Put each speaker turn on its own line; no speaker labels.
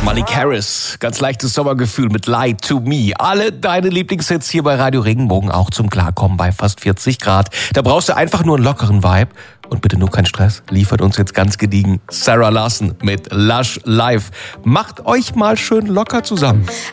Malik Harris, ganz leichtes Sommergefühl mit Lie to Me. Alle deine Lieblingshits hier bei Radio Regenbogen, auch zum Klarkommen bei fast 40 Grad. Da brauchst du einfach nur einen lockeren Vibe. Und bitte nur kein Stress, liefert uns jetzt ganz gediegen Sarah Larson mit Lush Life. Macht euch mal schön locker zusammen.